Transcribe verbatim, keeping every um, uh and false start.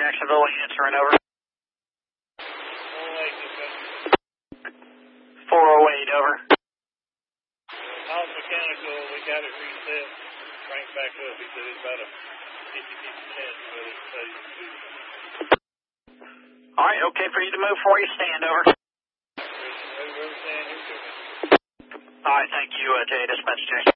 Jacksonville, answering over. four oh eight, over. House mechanical, we got it reset, cranked back up. He said it's about a fifty fifty chance whether it stays in two. All right, okay for you to move before you stand, over. Move where we stand, here we go. All right, thank you, uh, J Dispatch Jackson.